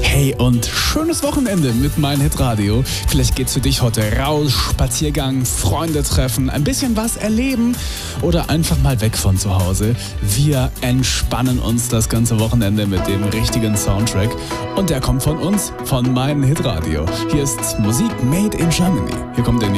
Hey und schönes Wochenende mit Mein Hitradio. Vielleicht geht's für dich heute raus, Spaziergang, Freunde treffen, ein bisschen was erleben oder einfach mal weg von zu Hause. Wir entspannen uns das ganze Wochenende mit dem richtigen Soundtrack und der kommt von uns, von Mein Hitradio. Hier ist Musik made in Germany. Hier kommt der